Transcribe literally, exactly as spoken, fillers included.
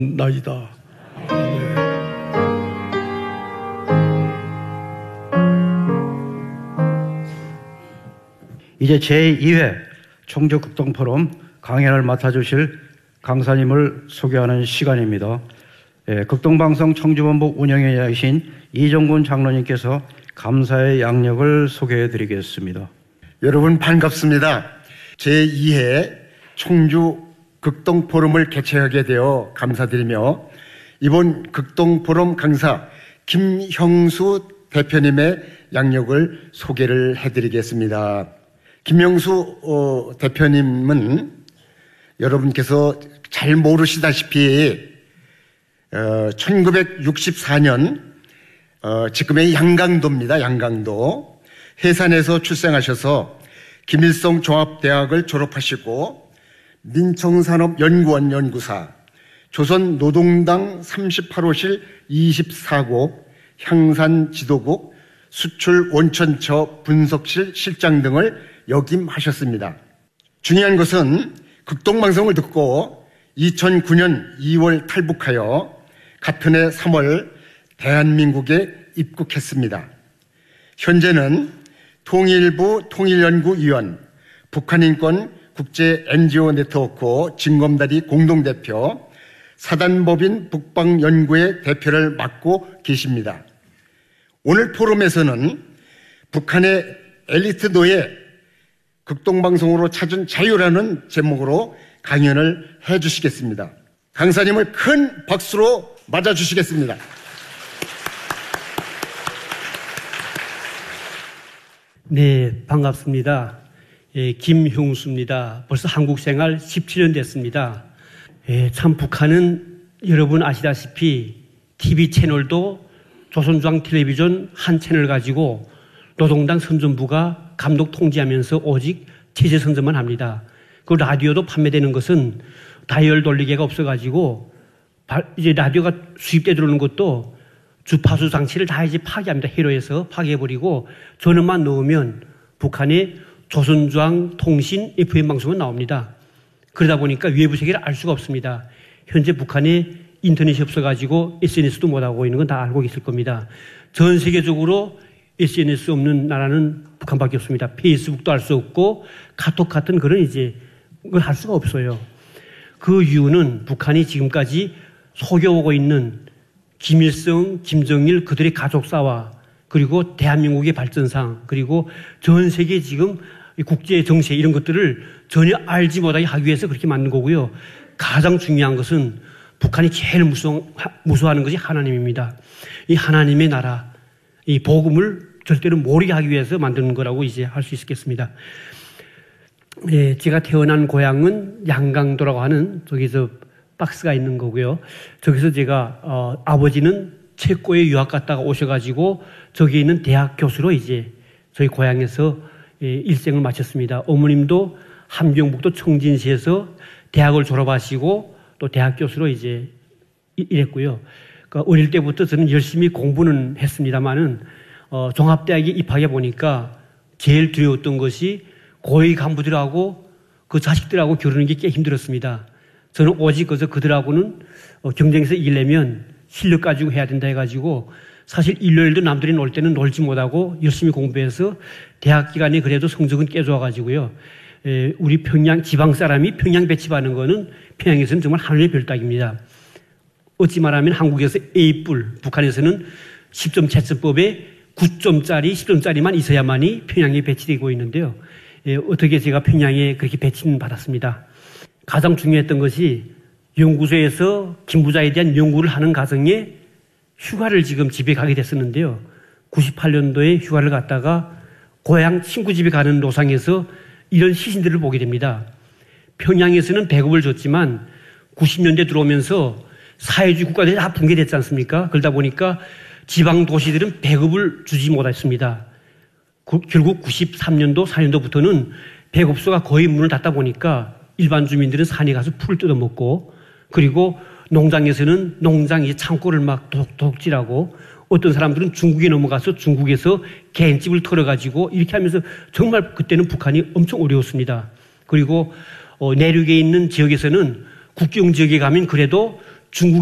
나이다. 네. 이제 제이 회 청주 극동포럼 강연을 맡아주실 강사님을 소개하는 시간입니다. 예, 극동방송 청주본부 운영위원이신 이정군 장로님께서 감사의 양력을 소개해 드리겠습니다. 여러분 반갑습니다. 제이 회 청주 극동포럼을 개최하게 되어 감사드리며 이번 극동포럼 강사 김형수 대표님의 양력을 소개를 해드리겠습니다. 김형수 어, 대표님은 여러분께서 잘 모르시다시피 어, 천구백육십사 년 어, 지금의 양강도입니다. 양강도 해산에서 출생하셔서 김일성 종합대학을 졸업하시고 민청산업연구원 연구사, 조선노동당 삼십팔 호실 이십사 곡, 향산지도국, 수출원천처 분석실 실장 등을 역임하셨습니다. 중요한 것은 극동방송을 듣고 이천구 년 이월 탈북하여 같은 해 삼월 대한민국에 입국했습니다. 현재는 통일부 통일연구위원, 북한인권 국제 엔지오 네트워크 징검다리 공동대표, 사단법인 북방연구회 대표를 맡고 계십니다. 오늘 포럼에서는 북한의 엘리트 노예 극동방송으로 찾은 자유라는 제목으로 강연을 해주시겠습니다. 강사님을 큰 박수로 맞아주시겠습니다. 네, 반갑습니다. 예, 김형수입니다. 벌써 한국 생활 십칠 년 됐습니다. 예, 참 북한은 여러분 아시다시피 티비 채널도 조선중앙텔레비전 한 채널 가지고 노동당 선전부가 감독 통제하면서 오직 체제 선전만 합니다. 그 라디오도 판매되는 것은 다이얼 돌리개가 없어가지고 이제 라디오가 수입돼 들어오는 것도 주파수 장치를 다 이제 파괴합니다. 해로해서 파괴해버리고 전원만 넣으면 북한의 조선중앙 통신 에프엠 방송은 나옵니다. 그러다 보니까 외부 세계를 알 수가 없습니다. 현재 북한에 인터넷이 없어가지고 에스엔에스도 못하고 있는 건 다 알고 있을 겁니다. 전 세계적으로 에스엔에스 없는 나라는 북한밖에 없습니다. 페이스북도 할 수 없고 카톡 같은 그런 이제 걸 할 수가 없어요. 그 이유는 북한이 지금까지 속여오고 있는 김일성, 김정일 그들의 가족사와 그리고 대한민국의 발전상 그리고 전 세계 지금 국제 정세 이런 것들을 전혀 알지 못하게 하기 위해서 그렇게 만든 거고요. 가장 중요한 것은 북한이 제일 무서워, 무서워하는 것이 하나님입니다. 이 하나님의 나라, 이 복음을 절대로 모르게 하기 위해서 만드는 거라고 이제 할 수 있겠습니다. 예, 제가 태어난 고향은 양강도라고 하는 저기서 박스가 있는 거고요. 저기서 제가 어, 아버지는 체코에 유학 갔다가 오셔가지고 저기 있는 대학 교수로 이제 저희 고향에서 예, 일생을 마쳤습니다. 어머님도 함경북도 청진시에서 대학을 졸업하시고 또 대학 교수로 이제 일했고요. 그러니까 어릴 때부터 저는 열심히 공부는 했습니다만은 어, 종합대학에 입학해 보니까 제일 두려웠던 것이 고위 간부들하고 그 자식들하고 겨루는 게 꽤 힘들었습니다. 저는 오직 그저 그들하고는 어, 경쟁에서 이기려면 실력 가지고 해야 된다 해가지고 사실 일요일도 남들이 놀 때는 놀지 못하고 열심히 공부해서 대학 기간에 그래도 성적은 꽤 좋아가지고요. 에, 우리 평양 지방 사람이 평양 배치받는 거는 평양에서는 정말 하늘의 별따기입니다. 어찌 말하면 한국에서 에이 뿔, 북한에서는 십 점 채점법에 구 점짜리, 십 점짜리만 있어야만이 평양에 배치되고 있는데요. 에, 어떻게 제가 평양에 그렇게 배치는 받았습니다. 가장 중요했던 것이 연구소에서 김부자에 대한 연구를 하는 과정에 휴가를 지금 집에 가게 됐었는데요. 구십팔 년도에 휴가를 갔다가 고향 친구 집에 가는 노상에서 이런 시신들을 보게 됩니다. 평양에서는 배급을 줬지만 구십 년대 들어오면서 사회주의 국가들이 다 붕괴됐지 않습니까? 그러다 보니까 지방 도시들은 배급을 주지 못했습니다. 그, 결국 구십삼 년도, 사 년도부터는 배급소가 거의 문을 닫다 보니까 일반 주민들은 산에 가서 풀을 뜯어먹고 그리고 농장에서는 농장 이 창고를 막 도둑질하고 어떤 사람들은 중국에 넘어가서 중국에서 개인집을 털어가지고 이렇게 하면서 정말 그때는 북한이 엄청 어려웠습니다. 그리고 어, 내륙에 있는 지역에서는 국경 지역에 가면 그래도 중국